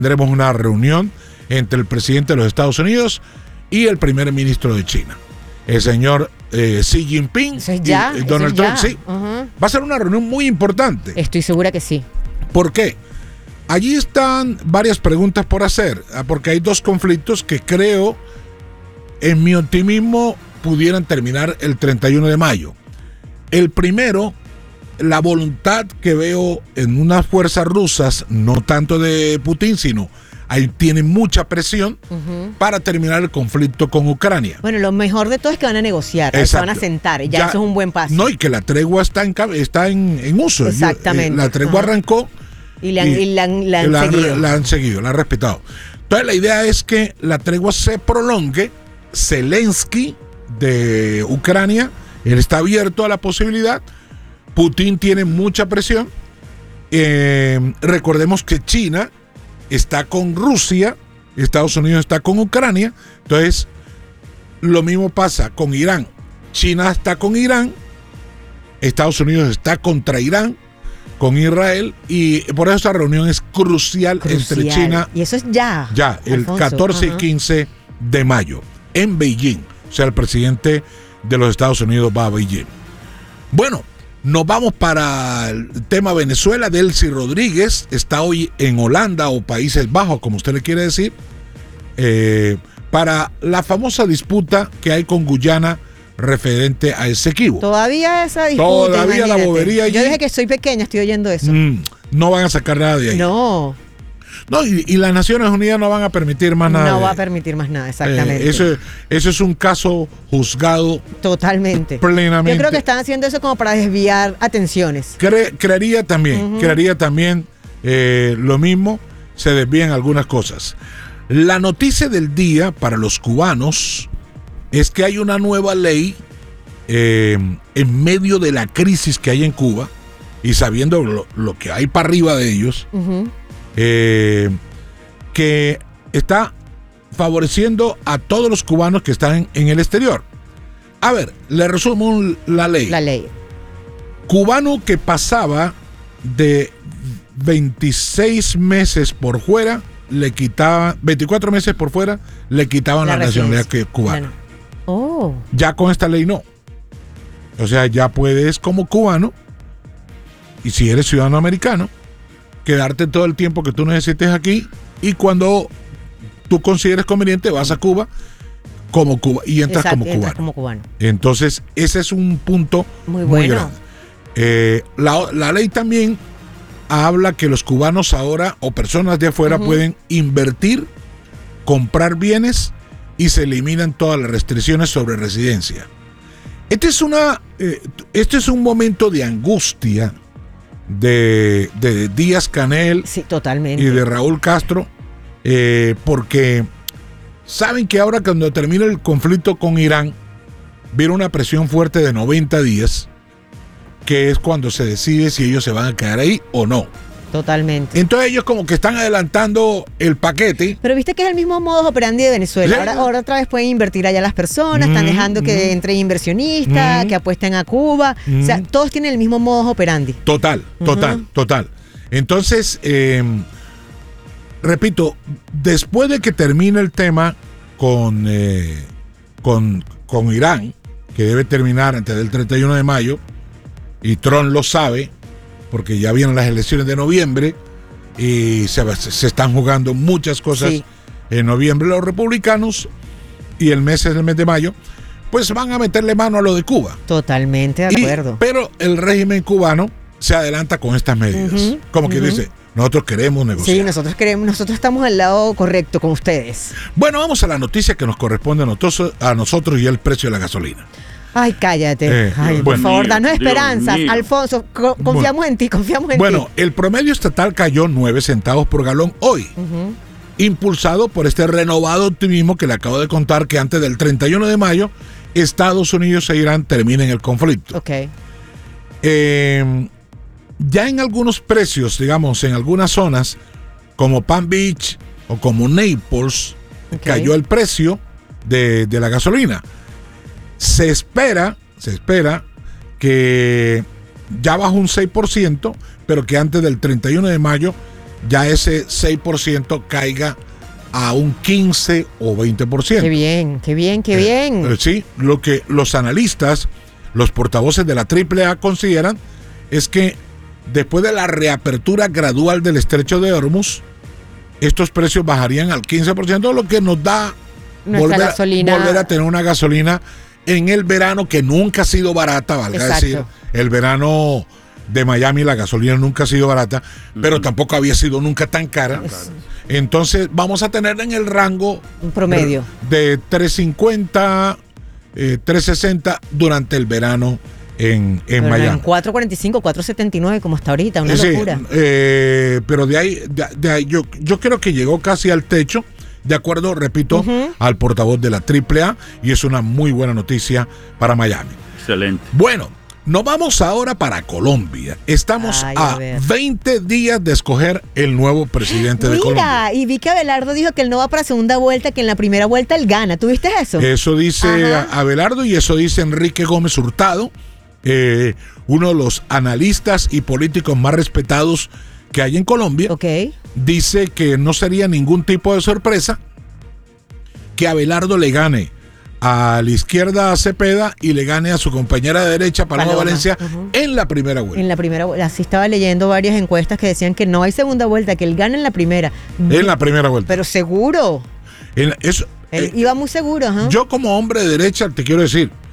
tendremos una reunión entre el presidente de los Estados Unidos y el primer ministro de China, el señor Xi Jinping y Donald Trump. Sí. Va a ser una reunión muy importante. Estoy segura que sí. ¿Por qué? Allí están varias preguntas por hacer, porque hay dos conflictos que creo, en mi optimismo, pudieran terminar el 31 de mayo. El primero, la voluntad que veo en unas fuerzas rusas, no tanto de Putin, sino ahí tienen mucha presión para terminar el conflicto con Ucrania. Bueno, lo mejor de todo es que van a negociar, se van a sentar, y ya eso es un buen paso. No, y que la tregua está en uso. Exactamente. La tregua arrancó y la han seguido. La han respetado. Entonces la idea es que la tregua se prolongue. Zelensky de Ucrania, él está abierto a la posibilidad. Putin tiene mucha presión. Recordemos que China está con Rusia, Estados Unidos está con Ucrania. Entonces, lo mismo pasa con Irán. China está con Irán, Estados Unidos está contra Irán, con Israel, y por eso esta reunión es crucial entre China. Y eso es ya. Ya, el 14 y 15 de mayo, en Beijing. O sea, el presidente de los Estados Unidos va a Beijing. Bueno, nos vamos para el tema Venezuela. Delcy Rodríguez está hoy en Holanda o Países Bajos, como usted le quiere decir, para la famosa disputa que hay con Guyana referente a Esequibo. Todavía esa disputa. Todavía la bobería allí. Yo desde que soy pequeña estoy oyendo eso. No van a sacar nada de ahí. No, y las Naciones Unidas no van a permitir más nada. No va a permitir más nada, exactamente. Eso es un caso juzgado. Totalmente. Plenamente. Yo creo que están haciendo eso como para desviar atenciones. Creería también lo mismo, se desvían algunas cosas. La noticia del día para los cubanos es que hay una nueva ley en medio de la crisis que hay en Cuba y sabiendo lo que hay para arriba de ellos, que está favoreciendo a todos los cubanos que están en el exterior. A ver, le resumo la ley. La ley. Cubano que pasaba de 26 meses por fuera, le quitaban, 24 meses por fuera, le quitaban la nacionalidad cubana. Bueno. Oh. Ya con esta ley no. O sea, ya puedes como cubano, y si eres ciudadano americano, quedarte todo el tiempo que tú necesites aquí, y cuando tú consideres conveniente vas a Cuba como Cuba y entras como cubano. Entonces, ese es un punto muy grande. La ley también habla que los cubanos ahora o personas de afuera pueden invertir, comprar bienes y se eliminan todas las restricciones sobre residencia. Este es un momento de angustia de Díaz Canel, sí, totalmente, y de Raúl Castro, porque saben que ahora cuando termine el conflicto con Irán viene una presión fuerte de 90 días, que es cuando se decide si ellos se van a quedar ahí o no. Totalmente. Entonces ellos como que están adelantando el paquete. Pero viste que es el mismo modus operandi de Venezuela. Sí. Ahora otra vez pueden invertir allá las personas, están dejando que entre inversionistas, que apuesten a Cuba. O sea, todos tienen el mismo modus operandi. Total. Entonces, repito, después de que termine el tema con Irán, que debe terminar antes del 31 de mayo, y Trump lo sabe, porque ya vienen las elecciones de noviembre y se están jugando muchas cosas en noviembre los republicanos, y el mes es el mes de mayo, pues van a meterle mano a lo de Cuba. Totalmente de acuerdo. Pero el régimen cubano se adelanta con estas medidas. Como que dice, nosotros queremos negociar. Sí, nosotros estamos al lado correcto con ustedes. Bueno, vamos a la noticia que nos corresponde a nosotros y el precio de la gasolina. Ay, cállate. Por favor, danos esperanzas. Alfonso, confiamos en ti. Bueno, el promedio estatal cayó 9 centavos por galón hoy, impulsado por este renovado optimismo que le acabo de contar, que antes del 31 de mayo Estados Unidos e Irán terminen el conflicto. Okay. Ya en algunos precios, digamos, en algunas zonas, como Palm Beach o como Naples, cayó el precio de la gasolina. Se espera que ya bajó un 6%, pero que antes del 31 de mayo ya ese 6% caiga a un 15 o 20%. Qué bien, qué bien, qué bien. Sí, lo que los analistas, los portavoces de la AAA consideran es que después de la reapertura gradual del estrecho de Hormuz, estos precios bajarían al 15%, lo que nos da volver a tener una gasolina en el verano que nunca ha sido barata, valga decir. El verano de Miami la gasolina nunca ha sido barata, pero tampoco había sido nunca tan cara. Entonces vamos a tener en el rango un promedio de 350, 360 durante el verano en Miami. En 4.45, 4.79 como está ahorita, una locura. Pero de ahí yo creo que llegó casi al techo, de acuerdo, repito, al portavoz de la AAA, y es una muy buena noticia para Miami. Excelente. Bueno, nos vamos ahora para Colombia. Estamos a 20 días de escoger el nuevo presidente de Colombia. Mira, y vi que Abelardo dijo que él no va para segunda vuelta, que en la primera vuelta él gana. ¿Tuviste eso? Eso dice Abelardo y eso dice Enrique Gómez Hurtado, uno de los analistas y políticos más respetados que hay en Colombia. Dice que no sería ningún tipo de sorpresa que Abelardo le gane a la izquierda a Cepeda y le gane a su compañera de derecha, Paloma Valencia, en la primera vuelta. En la primera vuelta. Así estaba leyendo varias encuestas que decían que no hay segunda vuelta, que él gana en la primera. En la primera vuelta. Pero seguro. Él iba muy seguro. Yo como hombre de derecha te quiero decir,